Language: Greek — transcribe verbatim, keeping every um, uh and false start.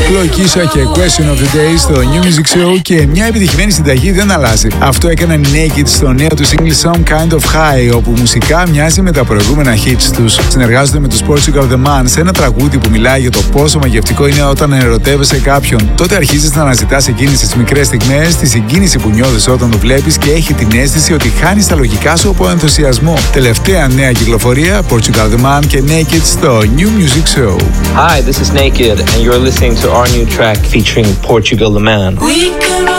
Chloe Kisha και Question of the Day στο New Music Show, και μια επιτυχημένη συνταγή δεν αλλάζει. Αυτό έκαναν οι Naked στο νέο του single Some Kind of High, όπου μουσικά μοιάζει με τα προηγούμενα hits τους. Συνεργάζονται με τους Portugal The Man σε ένα τραγούδι που μιλάει για το πόσο μαγευτικό είναι όταν ερωτεύεσαι κάποιον. Τότε αρχίζεις να αναζητάς εκείνες τις μικρές στιγμές, τη συγκίνηση που νιώθεις όταν το βλέπεις και έχει την αίσθηση ότι χάνεις τα λογικά σου από ενθουσιασμό. Τελευταία νέα κυκλοφορία, Portugal The Man και Naked στο New Music Show. Hi, this is Naked and you're listening to our new track featuring Portugal The Man.